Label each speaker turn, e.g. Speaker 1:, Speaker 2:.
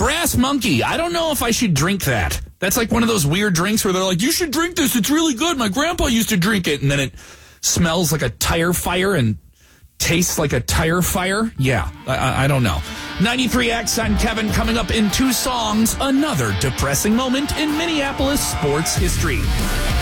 Speaker 1: Brass Monkey. I don't know if I should drink that. That's like one of those weird drinks where they're like, you should drink this. It's really good. My grandpa used to drink it. And then it smells like a tire fire and tastes like a tire fire. Yeah, I don't know. 93X on Kevin coming up in 2 songs. Another depressing moment in Minneapolis sports history.